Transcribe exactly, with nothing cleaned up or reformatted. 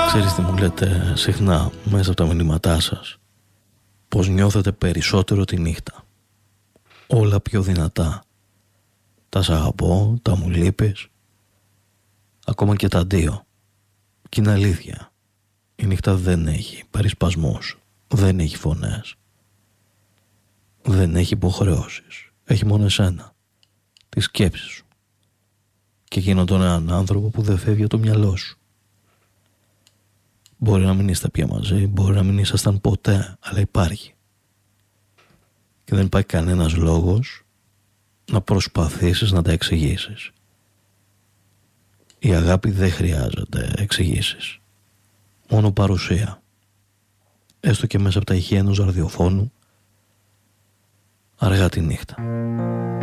Ξέρεις τι μου λέτε συχνά μέσα από τα μηνύματά σας? Πως νιώθετε περισσότερο τη νύχτα. Όλα πιο δυνατά. Τα σ' αγαπώ, τα μου λείπεις, ακόμα και τα δύο. Και είναι αλήθεια. Η νύχτα δεν έχει περισπασμούς, δεν έχει φωνές, δεν έχει υποχρεώσεις. Έχει μόνο εσένα, τη σκέψη σου και εκείνον τον έναν άνθρωπο που δεν φεύγει από το μυαλό σου. Μπορεί να μην είστε πια μαζί, μπορεί να μην ήσασταν ποτέ, αλλά υπάρχει. Και δεν υπάρχει κανένας λόγος να προσπαθήσεις να τα εξηγήσεις. Η αγάπη δεν χρειάζεται εξηγήσεις. Μόνο παρουσία. Έστω και μέσα από τα ηχεία ενός ραδιοφώνου, αργά τη νύχτα.